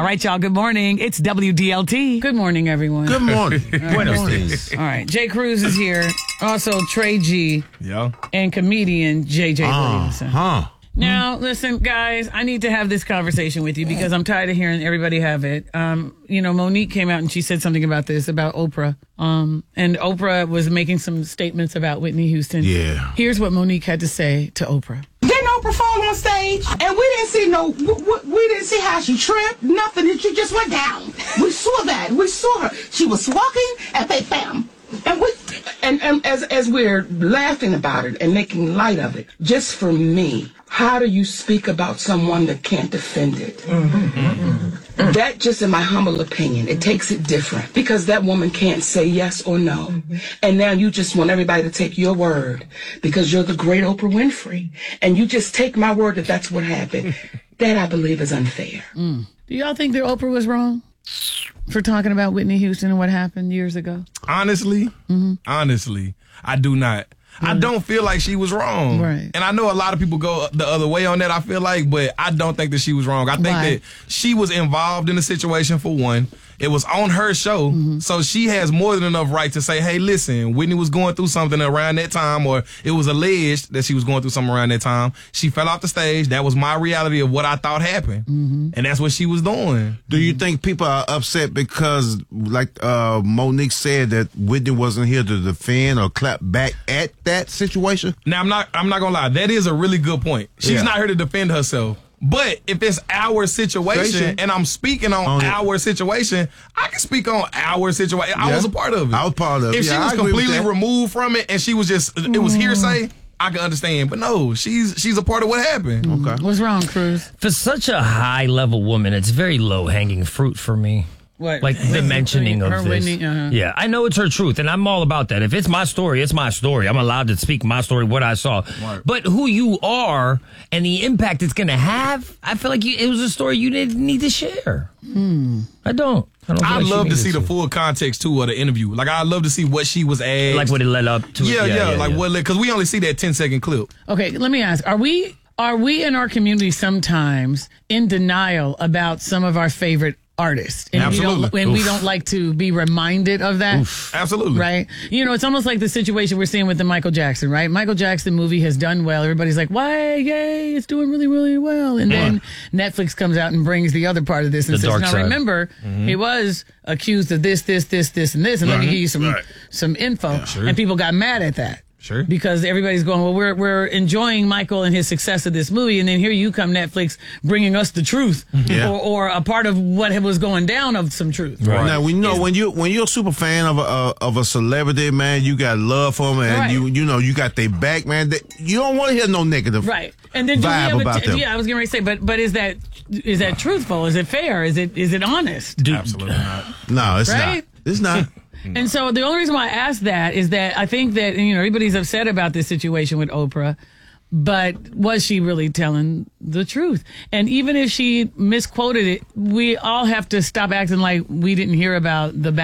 All right, y'all. Good morning. It's WDLT. Good morning, everyone. Good morning. Buenos dias. All right. Jay Cruz is here. Also, Trey G. Yeah. And comedian JJ Williamson. Now, Hmm. listen, guys, I need to have this conversation with you because I'm tired of hearing everybody have it. Monique came out and she said something about this, about Oprah. And Oprah was making some statements about Whitney Houston. Yeah. Here's what Monique had to say to Oprah. Didn't Oprah fall on stage? And we didn't see we didn't see how she tripped, nothing. She just went down. We saw that. We saw her. She was walking and they bam. And as we're laughing about it and making light of it, just for me, how do you speak about someone that can't defend it? That, just in my humble opinion, it takes it different because that woman can't say yes or no. And now you just want everybody to take your word because you're the great Oprah Winfrey. And you just take my word that that's what happened. That, I believe, is unfair. Do y'all think that Oprah was wrong for talking about Whitney Houston and what happened years ago? Honestly, I do not. I don't feel like she was wrong. Right. And I know a lot of people go the other way on that, I feel like, but I don't think that she was wrong. I think that she was involved in the situation, for one. It was on her show, so she has more than enough right to say, hey, listen, Whitney was going through something around that time, or it was alleged that she was going through something around that time. She fell off the stage. That was my reality of what I thought happened. And that's what she was doing. Do you think people are upset because, like Monique said, that Whitney wasn't here to defend or clap back at that situation? Now, I'm not gonna lie. That is a really good point. She's not here to defend herself. But if it's our situation and I'm speaking on our situation, I can speak on our situation. I was a part of it. I was part of it. If she was completely removed from it and she was just, it was hearsay, I can understand. But no, she's a part of what happened. Okay. What's wrong, Cruz? For such a high-level woman, it's very low-hanging fruit for me. What? Like the mentioning of her this. Whitney, Yeah, I know it's her truth, and I'm all about that. If it's my story, it's my story. I'm allowed to speak my story, what I saw. Right. But who you are and the impact it's going to have, I feel like it was a story you didn't need to share. I don't. I'd love to see the full context, too, of the interview. Like, I'd love to see what she was asked. Like what it led up to. What, because we only see that 10-second clip. Okay, let me ask. Are we in our community sometimes in denial about some of our favorite artists? And Absolutely. we don't like to be reminded of that. Absolutely. Right? You know, it's almost like the situation we're seeing with the Michael Jackson, right? Michael Jackson movie has done well. Everybody's like, why? Yay, it's doing really, really well. And then Netflix comes out and brings the other part of this and says, now remember, he was accused of this, and this. And let me give you some info. And people got mad at that. Sure. Because everybody's going, well, we're enjoying Michael and his success of this movie, and then here you come, Netflix, bringing us the truth, or a part of what was going down of some truth. Right. Now we know when you're a super fan of a celebrity, man, you got love for them, and you got their back, man. You don't want to hear no negative And then vibe about them. Yeah, I was going to say, but is that truthful? Is it fair? Is it honest? Absolutely not. No, it's Right? not. It's not. And so the only reason why I asked that is that I think that, everybody's upset about this situation with Oprah, but was she really telling the truth? And even if she misquoted it, we all have to stop acting like we didn't hear about the